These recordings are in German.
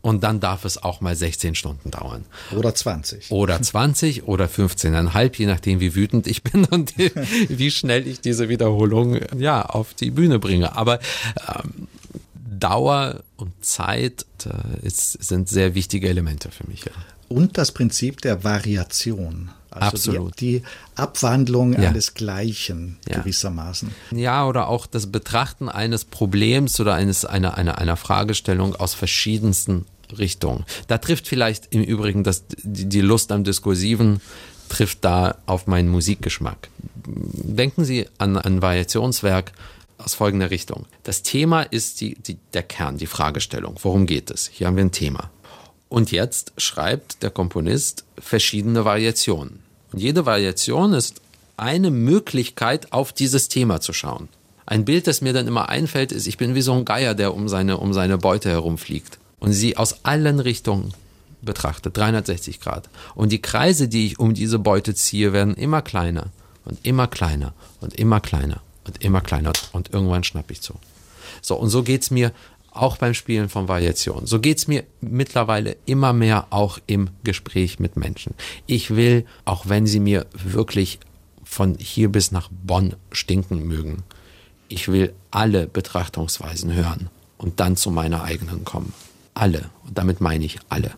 Und dann darf es auch mal 16 Stunden dauern. Oder 20. Oder 20 oder 15,5, je nachdem, wie wütend ich bin und wie schnell ich diese Wiederholung auf die Bühne bringe. Aber Dauer und Zeit sind sehr wichtige Elemente für mich. Ja. Und das Prinzip der Variation. Also absolut. Die Abwandlung eines Gleichen gewissermaßen. Ja, oder auch das Betrachten eines Problems oder einer Fragestellung aus verschiedensten Richtungen. Da trifft vielleicht im Übrigen die Lust am Diskursiven trifft da auf meinen Musikgeschmack. Denken Sie an ein Variationswerk aus folgender Richtung. Das Thema ist der Kern, die Fragestellung. Worum geht es? Hier haben wir ein Thema. Und jetzt schreibt der Komponist verschiedene Variationen. Und jede Variation ist eine Möglichkeit, auf dieses Thema zu schauen. Ein Bild, das mir dann immer einfällt, ist, ich bin wie so ein Geier, der um seine Beute herumfliegt und sie aus allen Richtungen betrachtet, 360 Grad. Und die Kreise, die ich um diese Beute ziehe, werden immer kleiner und immer kleiner und immer kleiner und immer kleiner und irgendwann schnapp ich zu. So, und so geht's mir auch beim Spielen von Variationen. So geht's mir mittlerweile immer mehr auch im Gespräch mit Menschen. Ich will, auch wenn sie mir wirklich von hier bis nach Bonn stinken mögen, ich will alle Betrachtungsweisen hören und dann zu meiner eigenen kommen. Alle. Und damit meine ich alle.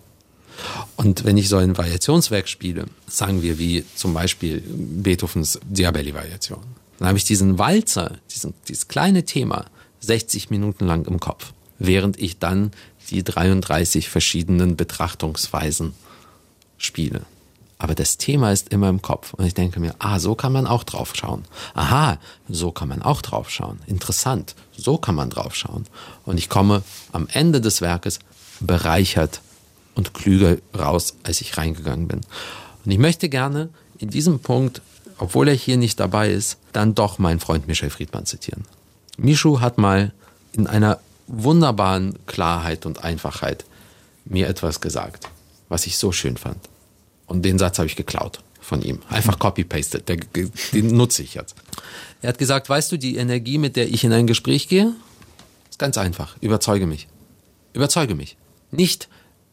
Und wenn ich so ein Variationswerk spiele, sagen wir wie zum Beispiel Beethovens Diabelli-Variation, dann habe ich diesen Walzer, dieses kleine Thema 60 Minuten lang im Kopf, während ich dann die 33 verschiedenen Betrachtungsweisen spiele. Aber das Thema ist immer im Kopf. Und ich denke mir, so kann man auch drauf schauen. Aha, so kann man auch drauf schauen. Interessant, so kann man drauf schauen. Und ich komme am Ende des Werkes bereichert und klüger raus, als ich reingegangen bin. Und ich möchte gerne in diesem Punkt, obwohl er hier nicht dabei ist, dann doch meinen Freund Michel Friedman zitieren. Michu hat mal in einer wunderbaren Klarheit und Einfachheit mir etwas gesagt, was ich so schön fand. Und den Satz habe ich geklaut von ihm. Einfach copy-pasted. Den nutze ich jetzt. Er hat gesagt, weißt du, die Energie, mit der ich in ein Gespräch gehe, ist ganz einfach. Überzeuge mich. Überzeuge mich. Nicht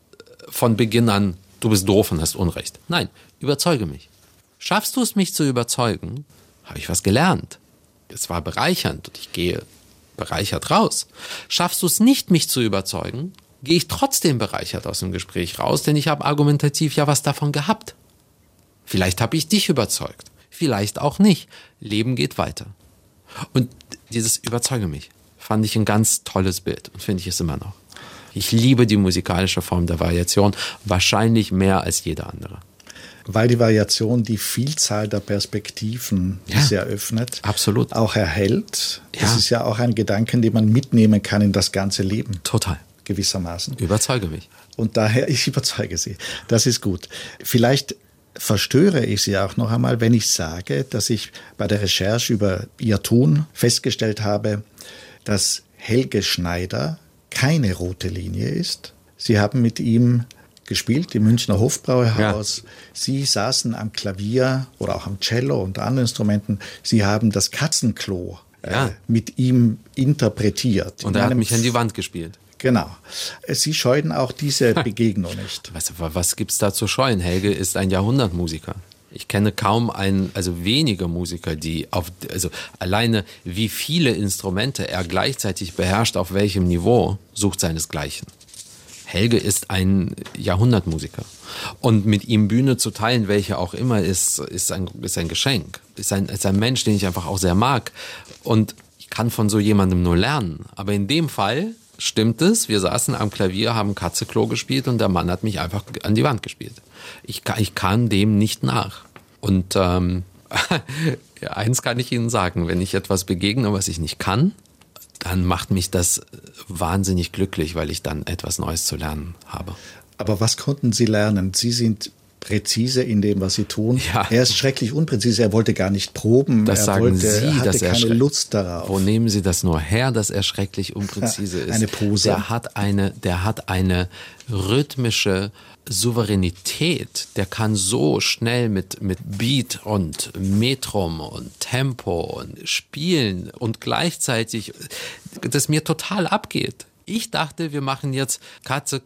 von Beginn an, du bist doof und hast Unrecht. Nein, überzeuge mich. Schaffst du es, mich zu überzeugen, habe ich was gelernt. Es war bereichernd und ich gehe bereichert raus. Schaffst du es nicht, mich zu überzeugen, gehe ich trotzdem bereichert aus dem Gespräch raus, denn ich habe argumentativ ja was davon gehabt. Vielleicht habe ich dich überzeugt, vielleicht auch nicht. Leben geht weiter. Und dieses Überzeuge mich fand ich ein ganz tolles Bild und finde ich es immer noch. Ich liebe die musikalische Form der Variation, wahrscheinlich mehr als jeder andere. Weil die Variation die Vielzahl der Perspektiven, die sie eröffnet, absolut, auch erhält. Das ist ja auch ein Gedanken, den man mitnehmen kann in das ganze Leben. Total. Gewissermaßen. Überzeuge mich. Und daher, ich überzeuge Sie. Das ist gut. Vielleicht verstöre ich Sie auch noch einmal, wenn ich sage, dass ich bei der Recherche über Ihr Tun festgestellt habe, dass Helge Schneider keine rote Linie ist. Sie haben mit ihm gespielt im Münchner Hofbräuhaus. Ja. Sie saßen am Klavier oder auch am Cello und anderen Instrumenten. Sie haben das Katzenklo mit ihm interpretiert. Und er hat mich an die Wand gespielt. Genau. Sie scheuen auch diese Begegnung nicht. Was gibt's da zu scheuen? Helge ist ein Jahrhundertmusiker. Ich kenne kaum wenige Musiker, die alleine wie viele Instrumente er gleichzeitig beherrscht, auf welchem Niveau, sucht seinesgleichen. Helge ist ein Jahrhundertmusiker. Und mit ihm Bühne zu teilen, welche auch immer, ist ein Geschenk. Ist ein Mensch, den ich einfach auch sehr mag. Und ich kann von so jemandem nur lernen. Aber in dem Fall stimmt es, wir saßen am Klavier, haben Katzenklo gespielt und der Mann hat mich einfach an die Wand gespielt. Ich kam dem nicht nach. Und eins kann ich Ihnen sagen, wenn ich etwas begegne, was ich nicht kann, dann macht mich das wahnsinnig glücklich, weil ich dann etwas Neues zu lernen habe. Aber was konnten Sie lernen? Sie sind präzise in dem, was Sie tun. Ja. Er ist schrecklich unpräzise, er wollte gar nicht proben. Das sagen Sie, hatte dass keine Lust darauf. Wo nehmen Sie das nur her, dass er schrecklich unpräzise ist? Eine Pose. Der hat eine rhythmische Souveränität. Der kann so schnell mit Beat und Metrum und Tempo und spielen und gleichzeitig, das mir total abgeht. Ich dachte, wir machen jetzt Katze,